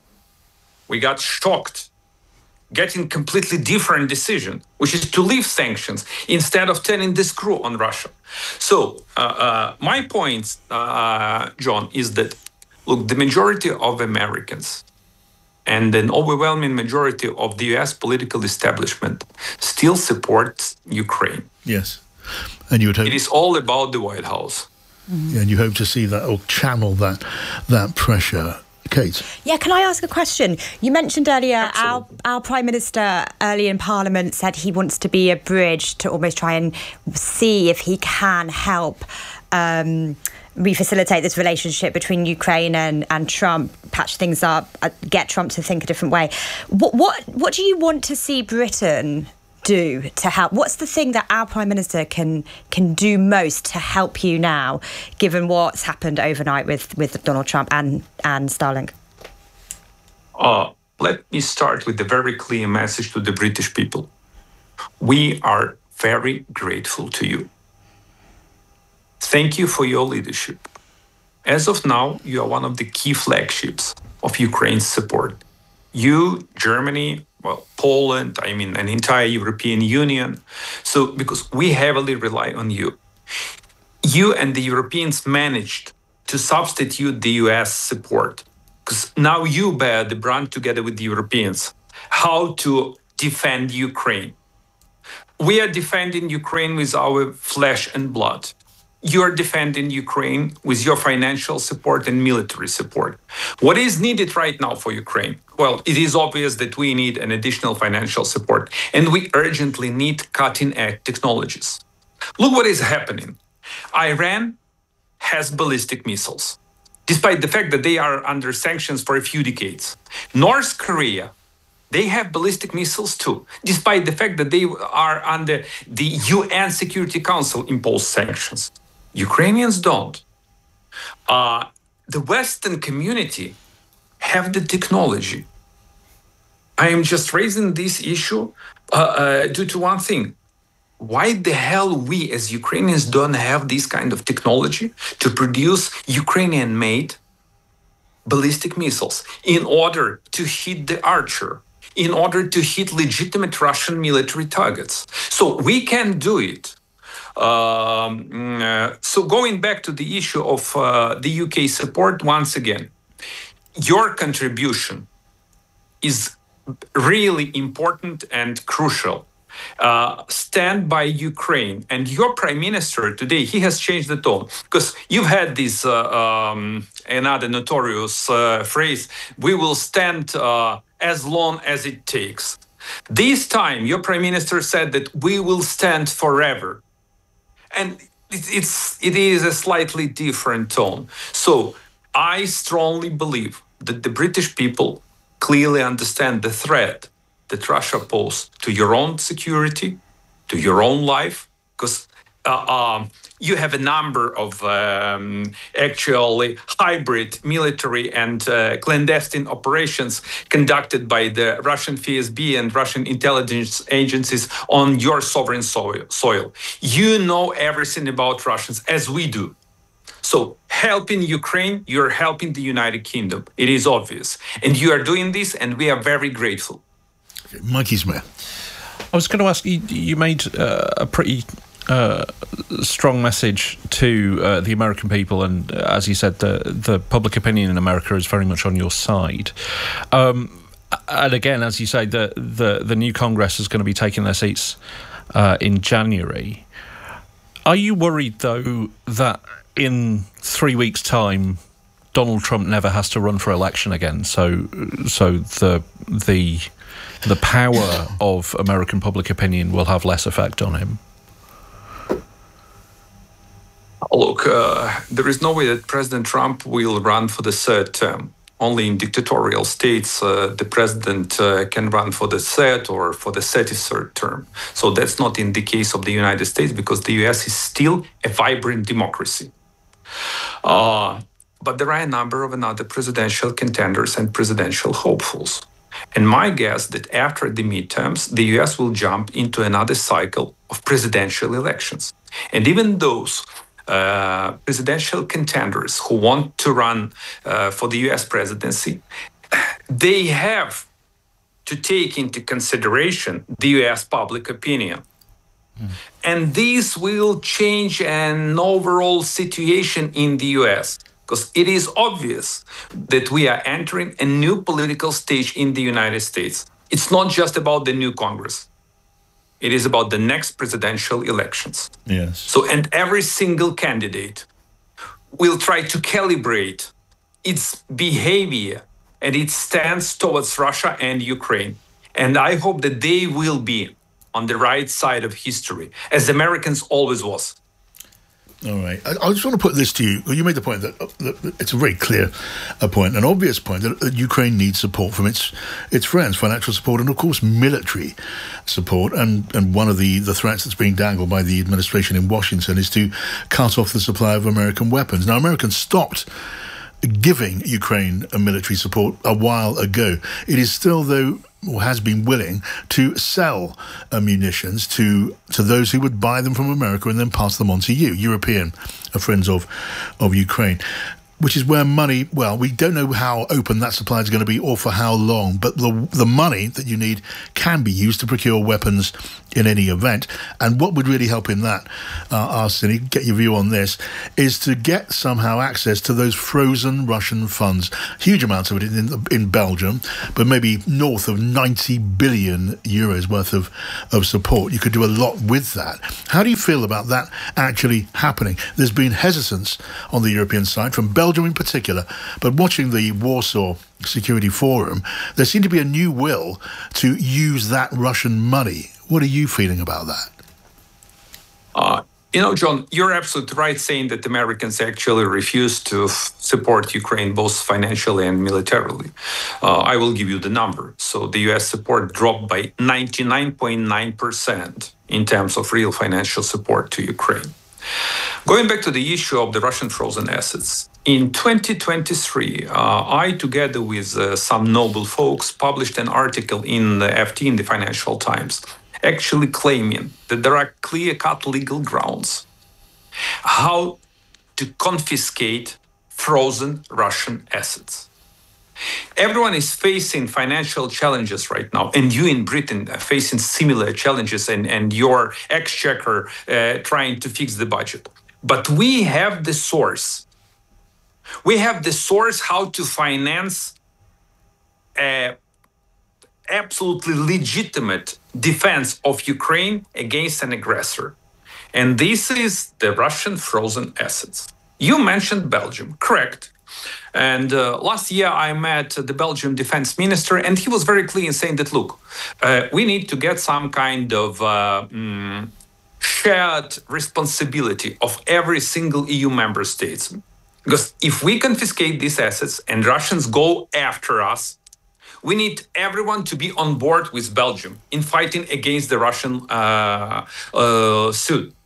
we got shocked, getting completely different decision, which is to leave sanctions instead of turning the screw on Russia. So uh, uh, my point, uh, John, is that, look, the majority of Americans and an overwhelming majority of the U S political establishment still supports Ukraine. Yes. And you would hope... It is all about the White House. Yeah, and you hope to see that or channel that that pressure. Kate. Yeah, can I ask a question? You mentioned earlier our, our Prime Minister early in Parliament said he wants to be a bridge to almost try and see if he can help um, refacilitate this relationship between Ukraine and, and Trump, patch things up, uh, get Trump to think a different way. What, what, what do you want to see Britain do to help? What's the thing that our Prime Minister can can do most to help you now, given what's happened overnight with, with Donald Trump and, and Starlink? Uh, let me start with a very clear message to the British people. We are very grateful to you. Thank you for your leadership. As of now, you are one of the key flagships of Ukraine's support. You, Germany, well, Poland, I mean, an entire European Union. So, because we heavily rely on you. You and the Europeans managed to substitute the U S support, because now you bear the brunt together with the Europeans, how to defend Ukraine. We are defending Ukraine with our flesh and blood. You are defending Ukraine with your financial support and military support. What is needed right now for Ukraine? Well, it is obvious that we need an additional financial support, and we urgently need cutting-edge technologies. Look what is happening. Iran has ballistic missiles, despite the fact that they are under sanctions for a few decades. North Korea, they have ballistic missiles too, despite the fact that they are under the U N Security Council imposed sanctions. Ukrainians don't. Uh, the Western community have the technology. I am just raising this issue uh, uh, due to one thing. Why the hell we as Ukrainians don't have this kind of technology to produce Ukrainian-made ballistic missiles in order to hit the Archer, in order to hit legitimate Russian military targets? So we can do it. Um, uh, so going back to the issue of uh, the U K support, once again, your contribution is really important and crucial. Uh, stand by Ukraine. And your Prime Minister today, he has changed the tone, because you've had this uh, um, another notorious uh, phrase, we will stand uh, as long as it takes. This time, your Prime Minister said that we will stand forever. And it's, it is a slightly different tone. So I strongly believe that the British people clearly understand the threat that Russia poses to your own security, to your own life, because uh, um, you have a number of um, actually hybrid military and uh, clandestine operations conducted by the Russian F S B and Russian intelligence agencies on your sovereign soil. soil. You know everything about Russians, as we do. So helping Ukraine, you're helping the United Kingdom. It is obvious. And you are doing this, and we are very grateful. Mikey Smith. I was going to ask you, you made uh, a pretty uh, strong message to uh, the American people, and uh, as you said, the, the public opinion in America is very much on your side. Um, and again, as you say, the, the, the new Congress is going to be taking their seats uh, in January. Are you worried, though, that in three weeks' time, Donald Trump never has to run for election again? So, so the the the power of American public opinion will have less effect on him. Look, uh, there is no way that President Trump will run for the third term. Only in dictatorial states uh, the president uh, can run for the third or for the thirty-third term. So that's not in the case of the United States, because the U S is still a vibrant democracy. Uh, but there are a number of another presidential contenders and presidential hopefuls. And my guess that after the midterms, the U S will jump into another cycle of presidential elections. And even those uh, presidential contenders who want to run uh, for the U S presidency, they have to take into consideration the U S public opinion. Mm. And this will change an overall situation in the U S, because it is obvious that we are entering a new political stage in the United States. It's not just about the new Congress. It is about the next presidential elections. Yes. So, and every single candidate will try to calibrate its behavior and its stance towards Russia and Ukraine. And I hope that they will be on the right side of history, as Americans always was. All right. I, I just want to put this to you. You made the point that, uh, that it's a very clear uh, point, an obvious point, that, that Ukraine needs support from its its friends, financial support, and of course military support. And and one of the, the threats that's being dangled by the administration in Washington is to cut off the supply of American weapons. Now, Americans stopped giving Ukraine a military support a while ago. It is still, though, or has been willing to sell uh, munitions to to those who would buy them from America and then pass them on to you, European uh, friends of of Ukraine, which is where money, well, we don't know how open that supply is going to be or for how long, but the the money that you need can be used to procure weapons in any event. And what would really help in that, uh, Arseny, get your view on this, is to get somehow access to those frozen Russian funds. Huge amounts of it in, in Belgium, but maybe north of ninety billion euros worth of, of support. You could do a lot with that. How do you feel about that actually happening? There's been hesitance on the European side, from Belgium in particular, but watching the Warsaw Security Forum, there seemed to be a new will to use that Russian money. What are you feeling about that? Uh, you know, John, you're absolutely right saying that Americans actually refuse to f- support Ukraine both financially and militarily. Uh, I will give you the number. So the U S support dropped by ninety-nine point nine percent in terms of real financial support to Ukraine. Going back to the issue of the Russian frozen assets, in twenty twenty-three, uh, I, together with uh, some noble folks, published an article in the F T, in the Financial Times, actually claiming that there are clear-cut legal grounds how to confiscate frozen Russian assets. Everyone is facing financial challenges right now, and you in Britain are facing similar challenges, and, and your exchequer uh, trying to fix the budget. But we have the source. We have the source how to finance a absolutely legitimate defense of Ukraine against an aggressor. And this is the Russian frozen assets. You mentioned Belgium, correct. And uh, last year I met the Belgian defense minister, and he was very clear in saying that, look, uh, we need to get some kind of uh, mm, shared responsibility of every single E U member state. Because if we confiscate these assets and Russians go after us, we need everyone to be on board with Belgium in fighting against the Russian uh, uh, suit.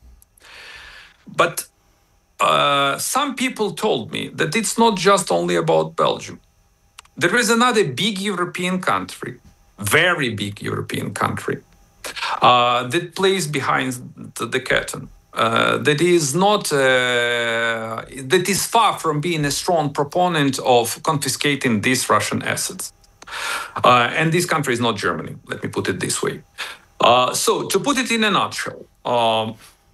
But uh, some people told me that it's not just only about Belgium. There is another big European country, very big European country, uh, that plays behind the, the curtain. Uh, that is not, uh, that is far from being a strong proponent of confiscating these Russian assets. Uh, and this country is not Germany, let me put it this way. Uh, so, to put it in a nutshell, um,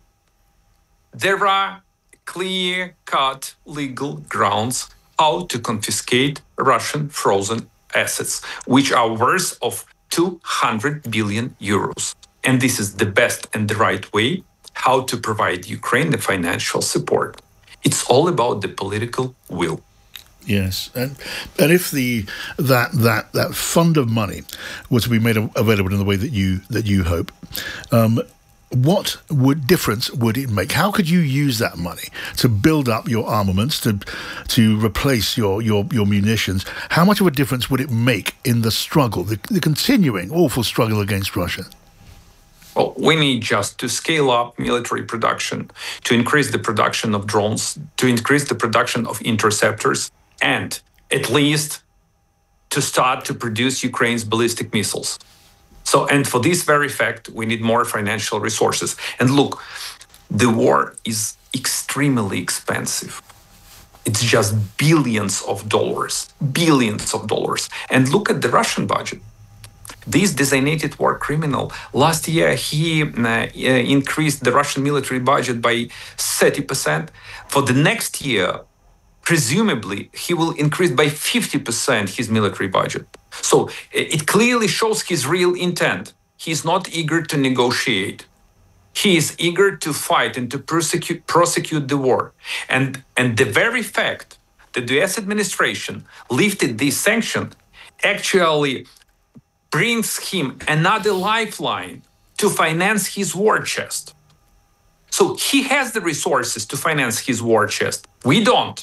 there are clear-cut legal grounds how to confiscate Russian frozen assets, which are worth of two hundred billion euros. And this is the best and the right way how to provide Ukraine the financial support. It's all about the political will. Yes, and and if the that that that fund of money were to be made available in the way that you that you hope, um, what would difference would it make? How could you use that money to build up your armaments, to to replace your your your munitions? How much of a difference would it make in the struggle, the, the continuing awful struggle against Russia? Well, we need just to scale up military production, to increase the production of drones, to increase the production of interceptors, and at least to start to produce Ukraine's ballistic missiles. So, and for this very fact, we need more financial resources. And look, the war is extremely expensive. It's just billions of dollars, billions of dollars. And look at the Russian budget. This designated war criminal, last year he uh, increased the Russian military budget by thirty percent. For the next year, presumably, he will increase by fifty percent his military budget. So it clearly shows his real intent. He's not eager to negotiate. He is eager to fight and to prosecute, prosecute the war. And, and the very fact that the U S administration lifted this sanction actually brings him another lifeline to finance his war chest. So he has the resources to finance his war chest. We don't.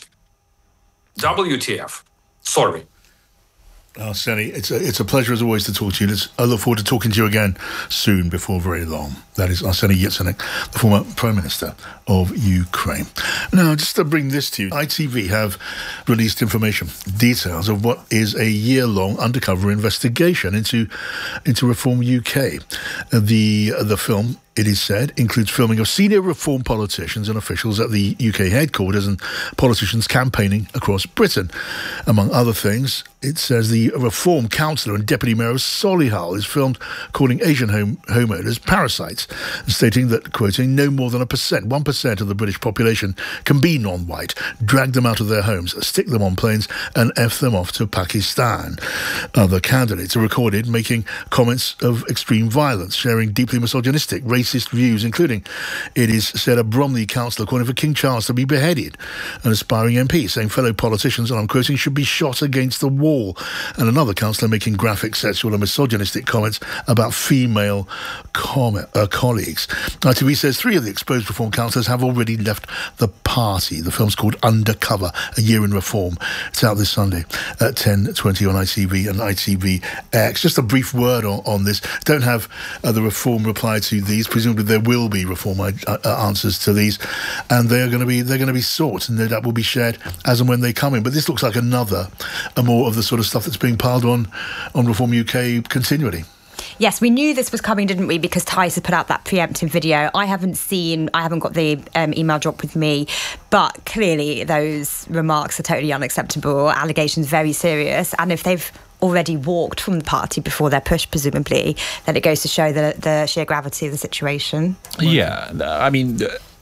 W T F. Sorry. Arseny, it's a, it's a pleasure as always to talk to you. Let's, I look forward to talking to you again soon, before very long. That is Arseny Yatsenyuk, the former Prime Minister of Ukraine. Now, just to bring this to you, I T V have released information, details of what is a year-long undercover investigation into into Reform U K. The the film, it is said, includes filming of senior Reform politicians and officials at the U K headquarters and politicians campaigning across Britain. Among other things, it says the Reform councillor and deputy mayor of Solihull is filmed calling Asian home, homeowners parasites, stating that, quoting, no more than a percent, one percent of the British population can be non-white, drag them out of their homes, stick them on planes and F them off to Pakistan. Other candidates are recorded making comments of extreme violence, sharing deeply misogynistic, racist views, including, it is said, a Bromley councillor calling for King Charles to be beheaded, an aspiring M P saying fellow politicians, and I'm quoting, should be shot against the wall, and another councillor making graphic sexual and misogynistic comments about female com- uh, colleagues. I T V says three of the exposed Reform councillors have already left the party. The film's called Undercover, A Year in Reform. It's out this Sunday at ten twenty on I T V and I T V X. Just a brief word on, on this. Don't have uh, the Reform reply to these. Presumably there will be Reform uh, uh, answers to these, and they are going to be they're going to be sought, and no doubt will be shared as and when they come in. But this looks like another, a more of the sort of stuff that's being piled on on Reform U K continually. Yes, we knew this was coming, didn't we? Because Tice had put out that preemptive video. I haven't seen, I haven't got the um, email drop with me, but clearly those remarks are totally unacceptable, allegations very serious, and if they've already walked from the party before they're pushed, presumably, then it goes to show the, the sheer gravity of the situation. Yeah, I mean,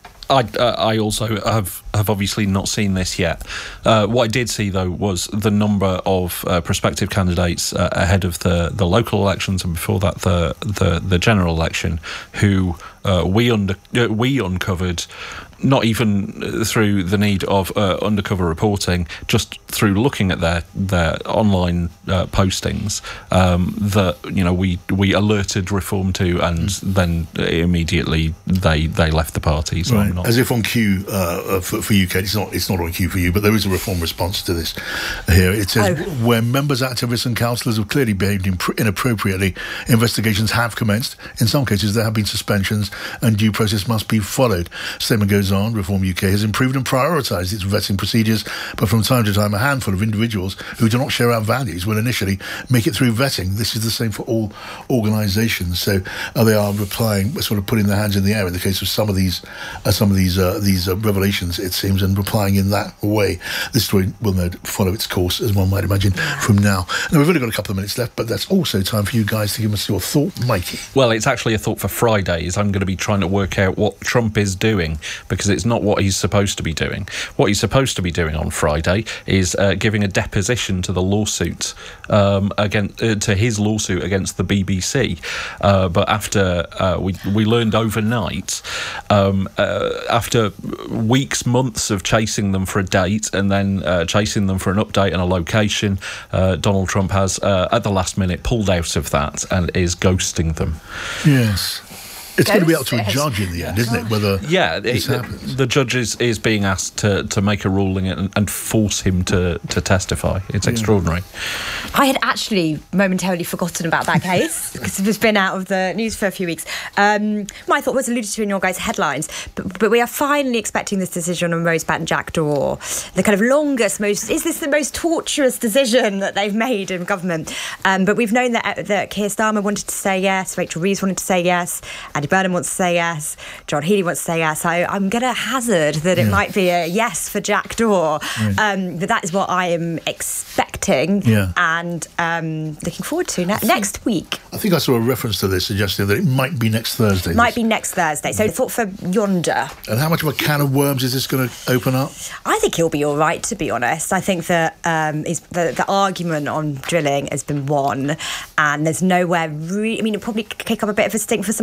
I uh, I also have have obviously not seen this yet. Uh, what I did see, though, was the number of uh, prospective candidates uh, ahead of the, the local elections and before that the the, the general election, who uh, we under uh, we uncovered. Not even through the need of uh, undercover reporting, just through looking at their their online uh, postings, um, that you know we we alerted Reform to, and mm. then immediately they they left the party. So right. I'm not... As if on cue uh, for, for U K, it's not it's not on cue for you, but there is a Reform response to this here. It says oh. where members, activists, and councillors have clearly behaved imp- inappropriately, investigations have commenced. In some cases, there have been suspensions, and due process must be followed. Statement goes on, Reform U K has improved and prioritised its vetting procedures, but from time to time a handful of individuals who do not share our values will initially make it through vetting. This is the same for all organisations. So uh, they are replying, sort of putting their hands in the air in the case of some of these uh, some of these uh, these uh, revelations, it seems, and replying in that way. This story will no follow its course, as one might imagine, from now. Now, we've only got a couple of minutes left, but that's also time for you guys to give us your thought. Mikey. Well, it's actually a thought for Friday, is I'm going to be trying to work out what Trump is doing, because it's not what he's supposed to be doing. What he's supposed to be doing on Friday is uh, giving a deposition to the lawsuit, um, against, uh, to his lawsuit against the B B C. Uh, but after uh, we we learned overnight, um, uh, after weeks, months of chasing them for a date and then uh, chasing them for an update and a location, uh, Donald Trump has uh, at the last minute pulled out of that and is ghosting them. Yes. It's going to be up to a judge in the end, isn't it? Whether yeah, this it, happens. The judge is, is being asked to, to make a ruling and, and force him to, to testify. It's yeah. extraordinary. I had actually momentarily forgotten about that case because it's been out of the news for a few weeks. Um, my thought was alluded to in your guys' headlines, but, but we are finally expecting this decision on Rosebat and Jack Daw. The kind of longest, most is this the most torturous decision that they've made in government? Um, but we've known that that Keir Starmer wanted to say yes, Rachel Reeves wanted to say yes, Andy Burnham wants to say yes, John Healey wants to say yes. So I'm going to hazard that it yeah. might be a yes for Jack Daw. Yeah. Um, but that is what I am expecting yeah. and um, looking forward to ne- next week. I think I saw a reference to this suggesting that it might be next Thursday. Might be next Thursday. So I thought for Yonder. And how much of a can of worms is this going to open up? I think he'll be all right, to be honest. I think that um, is the, the argument on drilling has been won, and there's nowhere really... I mean, it'll probably kick up a bit of a stink for some of his members,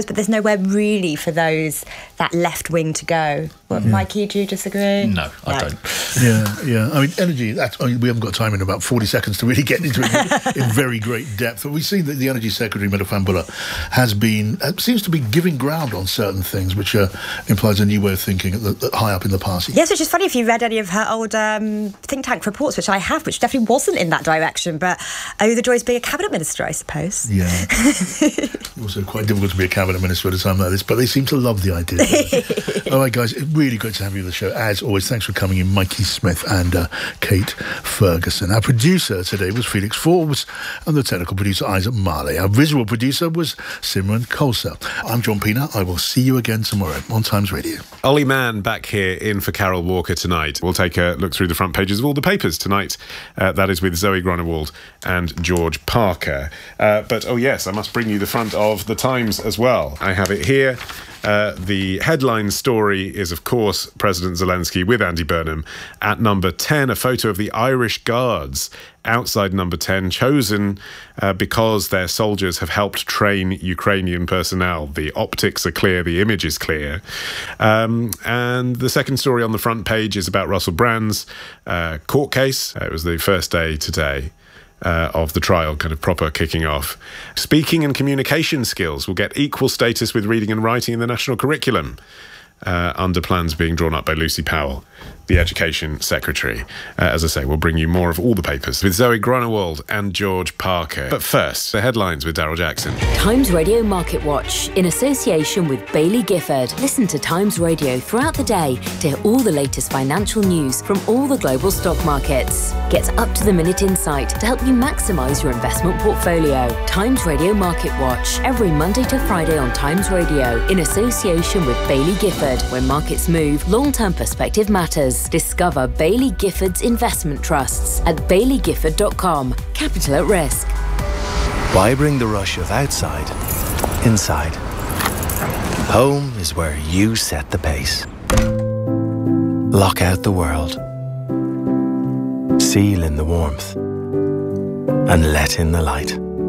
but there's nowhere really for those, that left wing to go. What, Yeah. Mikey, do you disagree? No, I don't. Yeah, yeah. I mean, energy, that's, I mean, we haven't got time in about forty seconds to really get into it in very great depth. But we've seen that the Energy Secretary, Meta Fambula, has been, uh, seems to be giving ground on certain things, which uh, implies a new way of thinking at the, the, high up in the party. Yes, which is funny if you read any of her old um, think tank reports, which I have, which definitely wasn't in that direction. But oh, the joys of being a cabinet minister, I suppose. Yeah. Also quite difficult to be a cabinet minister at a time like this, but they seem to love the idea. All right, guys, it's really great to have you on the show. As always, thanks for coming in, Mikey Smith and uh, Kate Ferguson. Our producer today was Felix Forbes, and the technical producer, Isaac Marley. Our visual producer was Simran Khalsa. I'm John Pina. I will see you again tomorrow on Times Radio. Ollie Mann back here in for Carol Walker tonight. We'll take a look through the front pages of all the papers tonight. Uh, that is with Zoe Grunewald and George Parker. Uh, but, oh yes, I must bring you the front of the Times as well. I have it here. Uh, the headline story is, of course, President Zelensky with Andy Burnham. At number ten, a photo of the Irish Guards outside number ten, chosen uh, because their soldiers have helped train Ukrainian personnel. The optics are clear, the image is clear. Um, and the second story on the front page is about Russell Brand's uh, court case. Uh, it was the first day today. Uh, of the trial kind of proper kicking off. Speaking and communication skills will get equal status with reading and writing in the national curriculum, uh, under plans being drawn up by Lucy Powell, the Education Secretary. Uh, as I say, we'll bring you more of all the papers with Zoe Grunewald and George Parker. But first, the headlines with Daryl Jackson. Times Radio Market Watch, in association with Bailey Gifford. Listen to Times Radio throughout the day to hear all the latest financial news from all the global stock markets. Get up-to-the-minute insight to help you maximise your investment portfolio. Times Radio Market Watch, every Monday to Friday on Times Radio, in association with Bailey Gifford. When markets move, long-term perspective matters. Discover Bailey Gifford's investment trusts at bailey gifford dot com. Capital at risk. Why bring the rush of outside inside? Home is where you set the pace. Lock out the world. Seal in the warmth. And let in the light.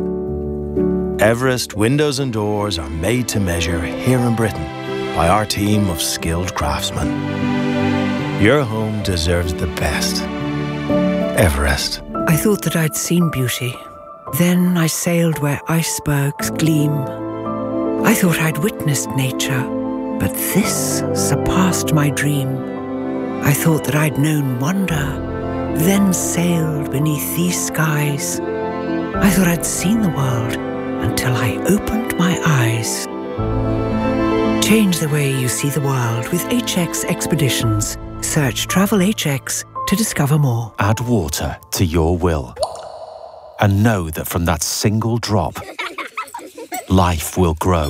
Everest windows and doors are made to measure here in Britain by our team of skilled craftsmen. Your home deserves the best. Everest. I thought that I'd seen beauty. Then I sailed where icebergs gleam. I thought I'd witnessed nature, but this surpassed my dream. I thought that I'd known wonder, then sailed beneath these skies. I thought I'd seen the world until I opened my eyes. Change the way you see the world with H X Expeditions. Search Travel H X to discover more. Add water to your will. And know that from that single drop, life will grow.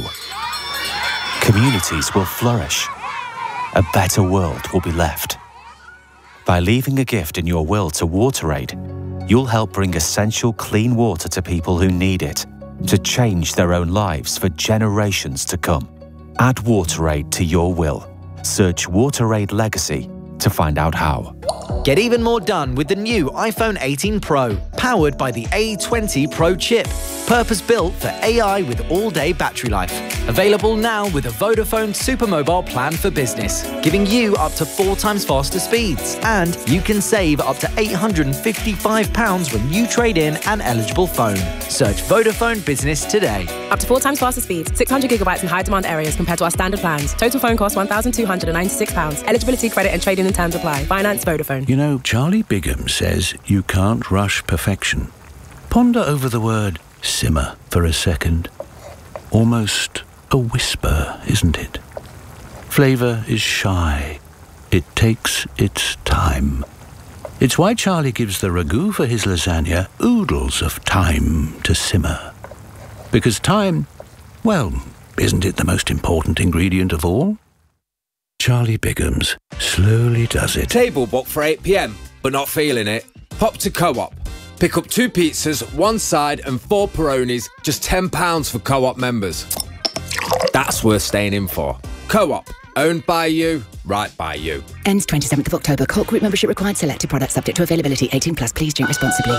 Communities will flourish. A better world will be left. By leaving a gift in your will to WaterAid, you'll help bring essential clean water to people who need it, to change their own lives for generations to come. Add WaterAid to your will. Search WaterAid Legacy to find out how. Get even more done with the new iPhone eighteen Pro, powered by the A twenty Pro chip. Purpose-built for A I with all-day battery life. Available now with a Vodafone Supermobile plan for business, giving you up to four times faster speeds. And you can save up to eight hundred fifty-five pounds when you trade in an eligible phone. Search Vodafone Business today. Up to four times faster speeds, six hundred gigabytes in high-demand areas compared to our standard plans. Total phone cost one thousand two hundred ninety-six pounds. Eligibility, credit and trading and terms apply. Finance Vodafone. You know, Charlie Bigham says you can't rush perfection. Ponder over the word simmer for a second. Almost a whisper, isn't it? Flavour is shy. It takes its time. It's why Charlie gives the ragu for his lasagna oodles of time to simmer. Because time, well, isn't it the most important ingredient of all? Charlie Bigham's slowly does it. Table booked for eight p m, but not feeling it? Pop to Co-op. Pick up two pizzas, one side and four Peronis, just ten pounds for Co-op members. That's worth staying in for. Co-op, owned by you, right by you. Ends twenty-seventh of October. Co-op group membership required. Selected products subject to availability. eighteen plus. Please drink responsibly.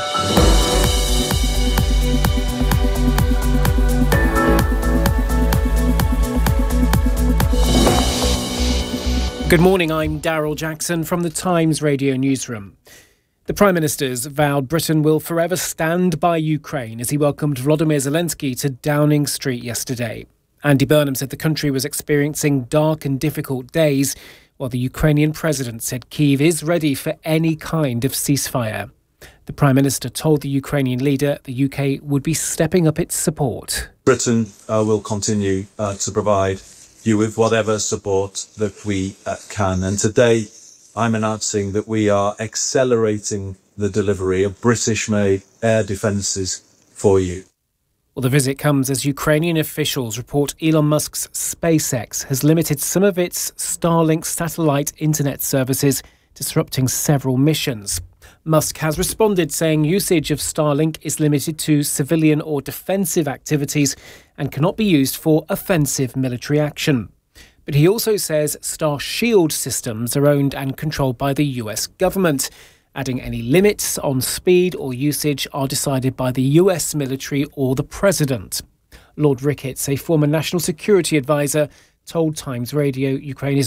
Good morning, I'm Daryl Jackson from the Times Radio Newsroom. The Prime Minister's vowed Britain will forever stand by Ukraine as he welcomed Volodymyr Zelensky to Downing Street yesterday. Andy Burnham said the country was experiencing dark and difficult days, while the Ukrainian president said Kyiv is ready for any kind of ceasefire. The Prime Minister told the Ukrainian leader the U K would be stepping up its support. Britain uh, will continue uh, to provide you with whatever support that we uh, can. And today I'm announcing that we are accelerating the delivery of British-made air defences for you. Well, the visit comes as Ukrainian officials report Elon Musk's SpaceX has limited some of its Starlink satellite internet services, disrupting several missions. Musk has responded saying usage of Starlink is limited to civilian or defensive activities and cannot be used for offensive military action. But he also says Starshield systems are owned and controlled by the U S government, adding any limits on speed or usage are decided by the U S military or the president. Lord Ricketts, a former national security advisor, told Times Radio Ukraine is